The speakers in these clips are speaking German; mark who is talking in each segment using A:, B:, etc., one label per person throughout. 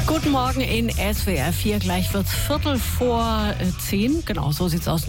A: Guten Morgen in SWR 4. Gleich wird's 9:45. Genau, so sieht's aus.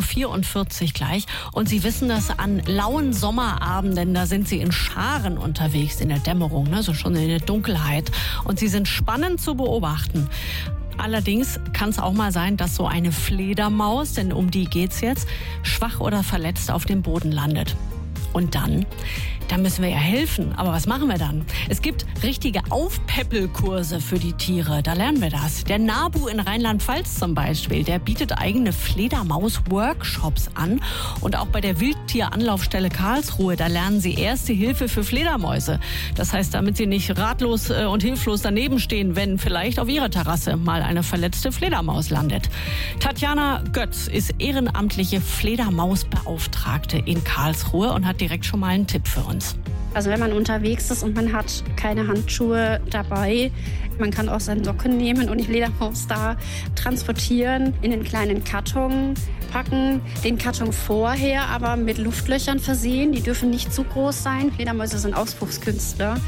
A: 9:44 Uhr gleich. Und Sie wissen das, an lauen Sommerabenden, da sind Sie in Scharen unterwegs in der Dämmerung, ne? So schon in der Dunkelheit. Und sie sind spannend zu beobachten. Allerdings kann es auch mal sein, dass so eine Fledermaus, denn um die geht's jetzt, schwach oder verletzt auf dem Boden landet. Und dann müssen wir ja helfen. Aber was machen wir dann? Es gibt richtige Aufpäppelkurse für die Tiere. Da lernen wir das. Der NABU in Rheinland-Pfalz zum Beispiel, der bietet eigene Fledermaus-Workshops an. Und auch bei der Wildtieranlaufstelle Karlsruhe, da lernen sie erste Hilfe für Fledermäuse. Das heißt, damit sie nicht ratlos und hilflos daneben stehen, wenn vielleicht auf ihrer Terrasse mal eine verletzte Fledermaus landet. Tatjana Götz ist ehrenamtliche Fledermausbeauftragte in Karlsruhe und hat direkt schon mal einen Tipp für uns.
B: Also wenn man unterwegs ist und man hat keine Handschuhe dabei, man kann auch seine Socken nehmen und die Fledermaus da transportieren, in einen kleinen Karton packen, den Karton vorher aber mit Luftlöchern versehen. Die dürfen nicht zu groß sein. Fledermäuse sind Auspuffskünstler.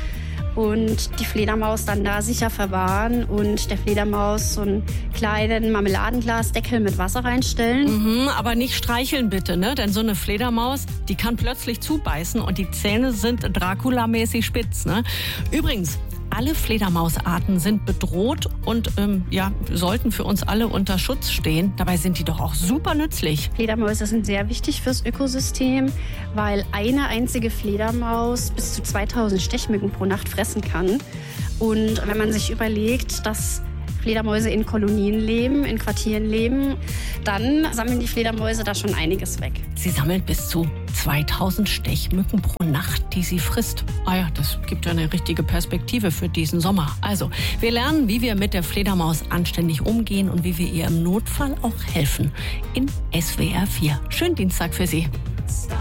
B: Und die Fledermaus dann da sicher verwahren und der Fledermaus so einen kleinen Marmeladenglasdeckel mit Wasser reinstellen.
A: Aber nicht streicheln bitte, ne? Denn so eine Fledermaus, die kann plötzlich zubeißen und die Zähne sind Dracula-mäßig spitz, ne? Übrigens, alle Fledermausarten sind bedroht und sollten für uns alle unter Schutz stehen. Dabei sind die doch auch super nützlich.
B: Fledermäuse sind sehr wichtig fürs Ökosystem, weil eine einzige Fledermaus bis zu 2000 Stechmücken pro Nacht fressen kann. Und wenn man sich überlegt, dass Fledermäuse in Kolonien leben, in Quartieren leben, dann sammeln die Fledermäuse da schon einiges weg.
A: Sie sammelt bis zu 2000 Stechmücken pro Nacht, die sie frisst. Ah ja, das gibt ja eine richtige Perspektive für diesen Sommer. Also, wir lernen, wie wir mit der Fledermaus anständig umgehen und wie wir ihr im Notfall auch helfen. In SWR 4. Schönen Dienstag für Sie.